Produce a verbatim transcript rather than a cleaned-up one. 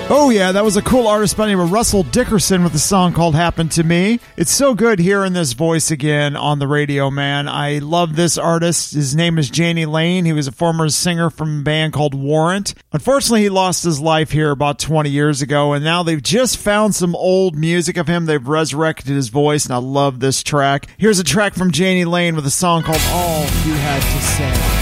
Oh yeah, that was a cool artist by the name of Russell Dickerson with a song called Happen to Me. It's so good hearing this voice again on the radio, man. I love this artist. His name is Jani Lane. He was a former singer from a band called Warrant. Unfortunately, he lost his life here about twenty years ago, and now they've just found some old music of him. They've resurrected his voice, and I love this track. Here's a track from Jani Lane with a song called All You Had to Say.